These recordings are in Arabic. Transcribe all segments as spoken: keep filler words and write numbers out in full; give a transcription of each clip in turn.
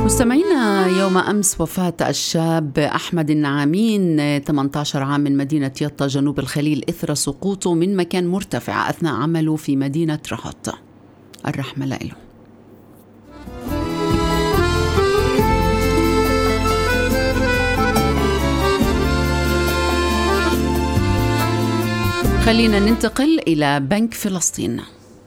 مستمعينا، يوم أمس وفاة الشاب أحمد النعامين ثمانية عشر عام من مدينة يطا جنوب الخليل إثر سقوطه من مكان مرتفع أثناء عمله في مدينة رهط. الرحمة له. خلينا ننتقل إلى بنك فلسطين.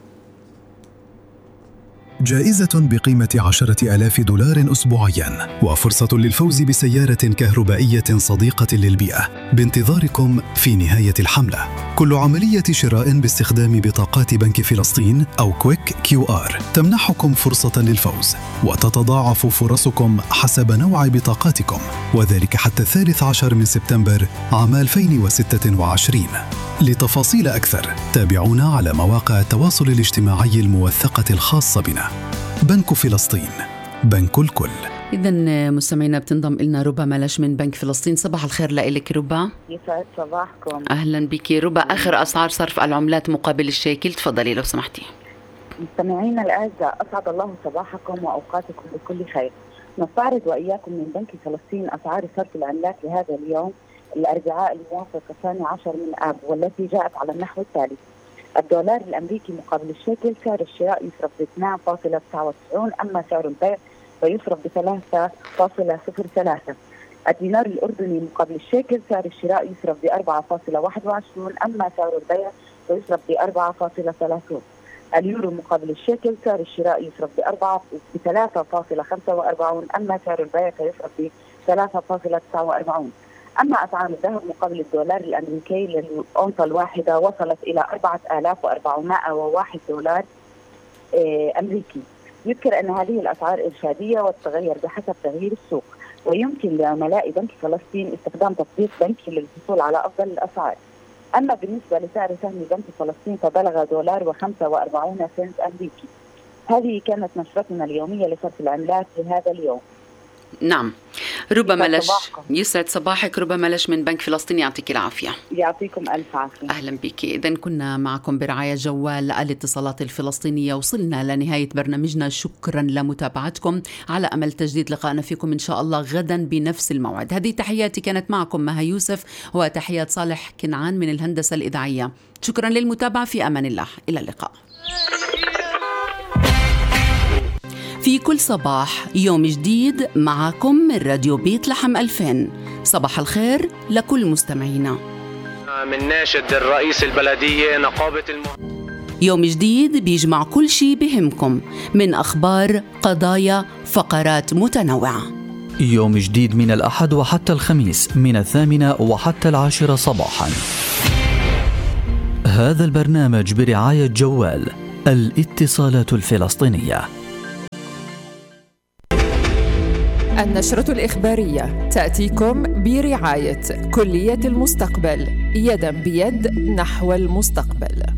جائزة بقيمة عشرة آلاف دولار أسبوعياً وفرصة للفوز بسيارة كهربائية صديقة للبيئة بانتظاركم في نهاية الحملة. كل عملية شراء باستخدام بطاقات بنك فلسطين أو كويك كيو آر تمنحكم فرصة للفوز، وتتضاعف فرصكم حسب نوع بطاقاتكم، وذلك حتى الثالث عشر من سبتمبر عام ألفين وستة وعشرين. لتفاصيل أكثر تابعونا على مواقع التواصل الاجتماعي الموثقة الخاصة بنا. بنك فلسطين، بنك الكل. إذن مستمعينا، بتنضم إلنا ربا ملش من بنك فلسطين. صباح الخير لك ربا. يسعد صباحكم. أهلا بك ربا. آخر أسعار صرف العملات مقابل الشيكل، تفضلي لو سمحتي. مستمعينا الأعزاء، أسعد الله صباحكم وأوقاتكم بكل خير. نستعرض وإياكم من بنك فلسطين أسعار صرف العملات لهذا اليوم الأربعاء الموافق الثاني عشر من آب، والتي جاءت على النحو التالي: الدولار الأمريكي مقابل الشيكل سعر الشراء يصرف ب اثنين فاصلة تسعة وتسعين، أما سعر البيع فيصرف ب ثلاثة فاصلة صفر ثلاثة. الدينار الأردني مقابل الشيكل سعر الشراء يصرف ب أربعة فاصلة واحد وعشرين، أما سعر البيع فيصرف ب أربعة فاصلة ثلاثين. اليورو مقابل الشيكل سعر الشراء يصرف ب ثلاثة فاصلة خمسة وأربعين، أما سعر البيع فيصرف ب ثلاثة فاصلة تسعة وأربعين. أما أسعار الذهب مقابل الدولار الأمريكي للأونصة الواحدة وصلت إلى أربعة آلاف وأربعمائة وواحد دولار أمريكي. يذكر أن هذه الأسعار إرشادية وتتغير بحسب تغيير السوق، ويمكن لعملاء بنك فلسطين استخدام تطبيق بنكي للحصول على أفضل الأسعار. أما بالنسبة لسعر سهم بنك فلسطين فبلغ دولار وخمسة وأربعين سنت أمريكي. هذه كانت نشرتنا اليومية لصرف العملات لهذا اليوم. نعم، ربا ملش. يسعد صباحك ربا ملش من بنك فلسطين، يعطيك العافية. يعطيكم ألف عافية. أهلا بك. إذن كنا معكم برعاية جوال الاتصالات الفلسطينية. وصلنا لنهاية برنامجنا، شكرا لمتابعتكم، على أمل تجديد لقائنا فيكم إن شاء الله غدا بنفس الموعد. هذه تحياتي، كانت معكم مها يوسف، وتحيات صالح كنعان من الهندسة الإذاعية. شكرا للمتابعة، في أمان الله، إلى اللقاء. في كل صباح يوم جديد معكم من راديو بيت لحم ألفين. صباح الخير لكل مستمعينا. من ناشد الرئيس البلدية نقابة الم... يوم جديد بيجمع كل شي بهمكم من أخبار، قضايا، فقرات متنوعة. يوم جديد من الأحد وحتى الخميس من الثامنة وحتى العاشرة صباحا. هذا البرنامج برعاية جوال الاتصالات الفلسطينية. النشرة الإخبارية تأتيكم برعاية كلية المستقبل، يداً بيد نحو المستقبل.